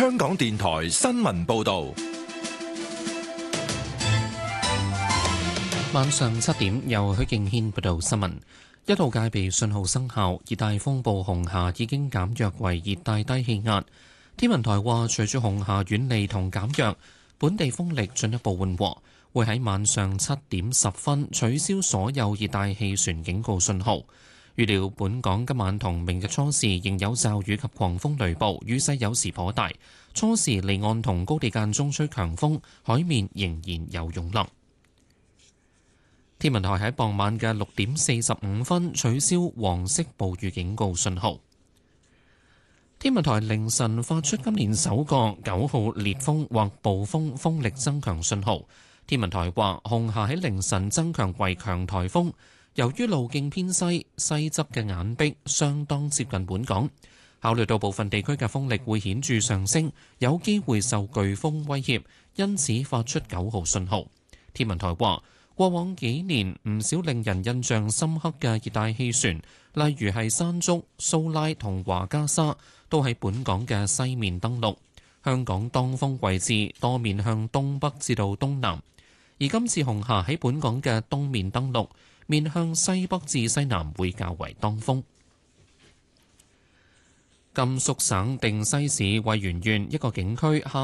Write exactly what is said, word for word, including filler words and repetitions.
香港電台新聞報道。 晚上七點，由許敬軒報道新聞。一號戒備信號生效，熱帶風暴紅霞已經減弱為熱帶低氣壓。天文台話，隨住紅霞遠離同減弱，本地風力進一步緩和，會喺晚上七點十分取消所有熱帶氣旋警告信號。預料本港今晚同明日初時仍有驟雨及狂風雷暴，雨勢有時頗大。初時離岸同高地間中吹強風，海面仍然有湧浪。天文台喺傍晚嘅六點四十五分取消黃色暴雨警告信號。天文台凌晨發出今年首個九號烈風或暴風風力增強信號。天文台話，紅霞喺凌晨增強為強颱風，由於路徑偏西，西側嘅眼壁相當接近本港，考慮到部分地區嘅風力會顯著上升，有機會受颶風威脅，因此發出九號信號。天文台話，過往幾年唔少令人印象深刻嘅熱帶氣旋，例如係山竹、蘇拉同華加莎，都喺本港嘅西面登陸。香港當風位置多面向東北至到東南，而今次紅霞喺本港嘅東面登陸，面向西北至西南會較為當風。甘肅省定西市渭源縣一個景區下